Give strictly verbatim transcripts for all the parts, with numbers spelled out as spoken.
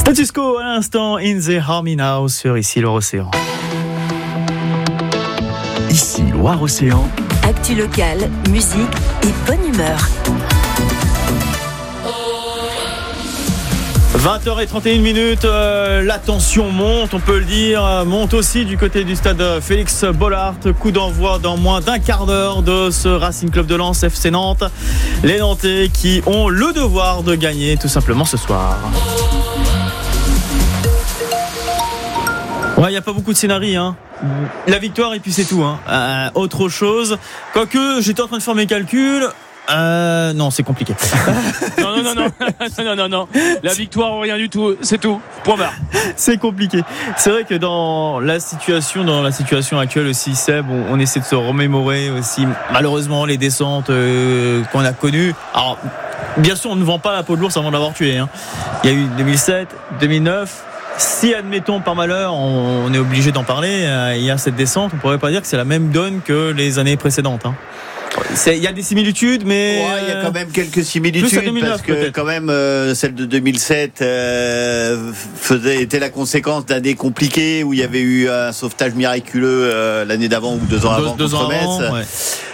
Statusco à l'instant, In the Harmony Now sur Ici Loire-Océan. Ici Loire-Océan. Actu locale, musique et bonne humeur. vingt heures trente et une minutes, euh, la tension monte, on peut le dire, euh, monte aussi du côté du stade Félix Bollaert. Coup d'envoi dans moins d'un quart d'heure de ce Racing Club de Lens F C Nantes. Les Nantais qui ont le devoir de gagner tout simplement ce soir. Ouais, il n'y a pas beaucoup de scénarii, hein. La victoire et puis c'est tout, hein. Euh, autre chose, quoique j'étais en train de faire mes calculs. Euh, non, c'est compliqué. non, non, non, non, non, non, non. La victoire ou rien du tout, c'est tout. Point barre. C'est compliqué. C'est vrai que dans la situation, dans la situation actuelle aussi, Seb, on, on essaie de se remémorer aussi, malheureusement, les descentes euh, qu'on a connues. Alors, bien sûr, on ne vend pas la peau de l'ours avant de l'avoir tué, hein. Il y a eu deux mille sept, deux mille neuf. Si, admettons, par malheur, on, on est obligé d'en parler, euh, il y a cette descente, on pourrait pas dire que c'est la même donne que les années précédentes, hein. Il y a des similitudes, mais ouais, il y a quand même quelques similitudes deux mille neuf, parce que peut-être. Quand même euh, celle de deux mille sept euh, faisait était la conséquence d'années compliquées où il y avait eu un sauvetage miraculeux euh, l'année d'avant ou deux ans deux, avant deux contre ans Metz. Avant, ouais.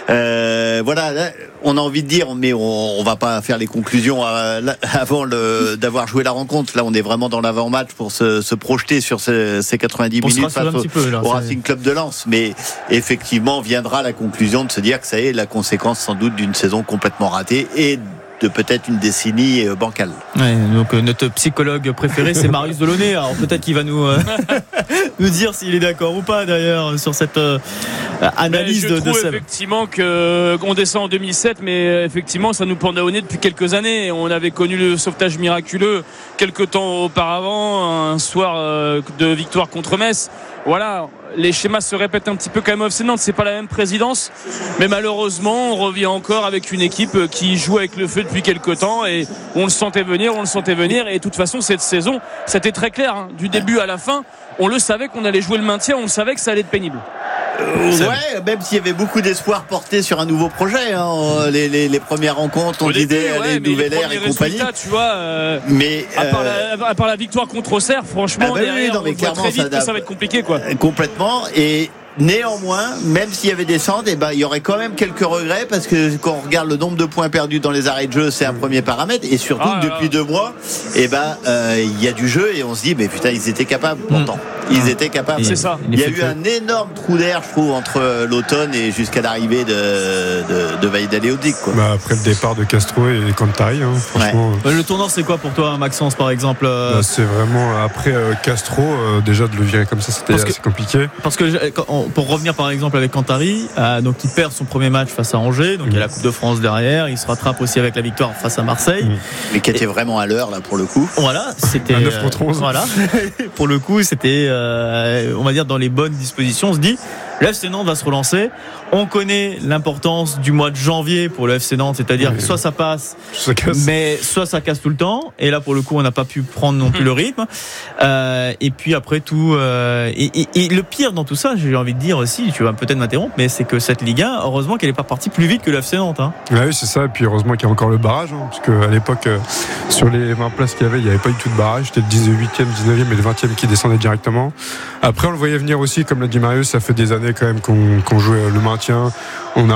Euh, voilà, là, on a envie de dire, mais on, on va pas faire les conclusions à, là, avant le, d'avoir joué la rencontre. Là, on est vraiment dans l'avant-match pour se, se projeter sur ce, ces quatre-vingt-dix pour minutes face au, peu, là, au Racing Club de Lens. Mais effectivement, viendra la conclusion de se dire que ça est la conséquence sans doute d'une saison complètement ratée et de peut-être une décennie bancale. Ouais, donc euh, notre psychologue préféré c'est Marius Delaunay. Alors peut-être qu'il va nous euh, nous dire s'il est d'accord ou pas d'ailleurs sur cette euh, analyse je de, trouve de Seb. Effectivement que qu'on descend en deux mille sept, mais effectivement ça nous pendait au nez depuis quelques années. On avait connu le sauvetage miraculeux quelques temps auparavant, un soir de victoire contre Metz. Voilà, les schémas se répètent un petit peu quand même au F C Nantes, c'est pas la même présidence, mais malheureusement on revient encore avec une équipe qui joue avec le feu depuis quelques temps et on le sentait venir, on le sentait venir et de toute façon cette saison c'était très clair, hein, du début à la fin on le savait qu'on allait jouer le maintien, on le savait que ça allait être pénible. Euh, ouais, même s'il y avait beaucoup d'espoir porté sur un nouveau projet, hein. les, les, les premières rencontres, on Au disait début, ouais, les nouvelles ères et compagnie. Tu vois, euh, mais à, euh, part la, à part la victoire contre Auxerre, franchement, ah bah derrière, oui, non, mais on voit très vite ça, que ça va être compliqué, quoi. Complètement. Et néanmoins, même s'il y avait descente, eh ben, il y aurait quand même quelques regrets parce que quand on regarde le nombre de points perdus dans les arrêts de jeu, c'est un premier paramètre. Et surtout, ah, depuis deux mois, eh ben, euh, il y a du jeu et on se dit, mais putain, ils étaient capables pourtant. Ils étaient capables. C'est ça. Il y a eu un énorme trou d'air, je trouve, entre l'automne et jusqu'à l'arrivée de, de, de Vahid Halilhodžić, quoi. Bah, après le départ de Castro et Cantari, hein, franchement. Ouais. Le tournant, c'est quoi pour toi, Maxence, par exemple? Bah, c'est vraiment après euh, Castro, euh, déjà de le virer comme ça, c'était assez compliqué. Parce que pour revenir par exemple avec Cantari, euh, donc il perd son premier match face à Angers, donc mmh. il y a la Coupe de France derrière, il se rattrape aussi avec la victoire face à Marseille. Mmh. Mais qui était et... vraiment à l'heure là pour le coup. Voilà, c'était neuf contre onze. Euh, voilà. Pour le coup, c'était euh, on va dire dans les bonnes dispositions. On se dit, le F C Nantes va se relancer. On connaît l'importance du mois de janvier pour le F C Nantes, c'est-à-dire oui. que soit ça passe, ça casse. mais soit ça casse tout le temps. Et là, pour le coup, on n'a pas pu prendre non plus le rythme. Euh, et puis après tout, euh, et, et, et le pire dans tout ça, j'ai envie de dire aussi, tu vas peut-être m'interrompre, mais c'est que cette Ligue un, heureusement qu'elle n'est pas partie plus vite que le F C Nantes. Hein. Ouais, oui, c'est ça. Et puis heureusement qu'il y a encore le barrage, hein, parce qu'à l'époque, euh, sur les vingt places qu'il y avait, il n'y avait pas du tout de barrage. C'était le dix-huitième, dix-neuvième et le vingtième qui descendaient directement. Après, on le voyait venir aussi, comme l'a dit Marius, ça fait des années quand même qu'on, qu'on jouait le maintien. On a